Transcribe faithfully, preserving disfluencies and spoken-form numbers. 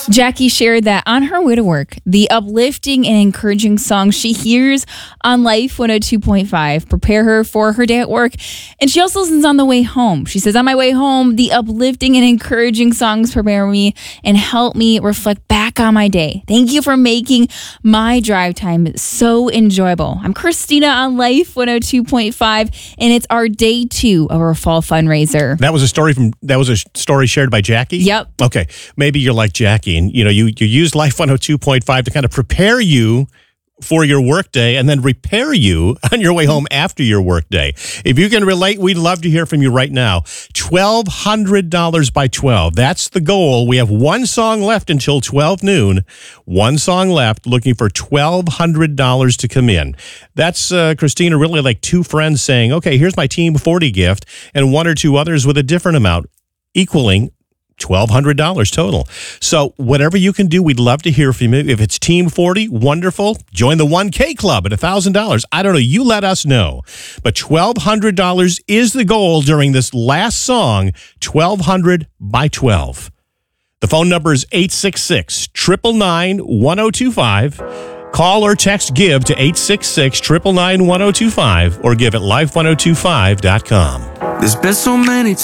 Jackie shared that on her way to work, the uplifting and encouraging songs she hears on Life one oh two point five prepare her for her day at work. And she also listens on the way home. She says, on my way home, the uplifting and encouraging songs prepare me and help me reflect back on my day. Thank you for making my drive time so enjoyable. I'm Christina on Life one oh two point five, and it's our day two of our fall fundraiser. That was a story from that was a story shared by Jackie? Yep. Okay. Maybe you're like Jackie and you know you you use Life one oh two point five to kind of prepare you for your workday and then repair you on your way home after your workday. If you can relate, we'd love to hear from you right now. twelve hundred dollars by twelve. That's the goal. We have one song left until twelve noon. One song left, looking for twelve hundred dollars to come in. That's, uh, Christina, really like two friends saying, okay, here's my Team forty gift, and one or two others with a different amount, equaling twelve hundred dollars total. So whatever you can do, we'd love to hear from you. If it's Team forty, wonderful. Join the one K Club at one thousand dollars. I don't know. You let us know. But twelve hundred dollars is the goal during this last song, twelve hundred by twelve. The phone number is eight six six, nine nine nine, one oh two five. Call or text GIVE to eight six six, nine nine nine, one oh two five or give at life one oh two five dot com. There's been so many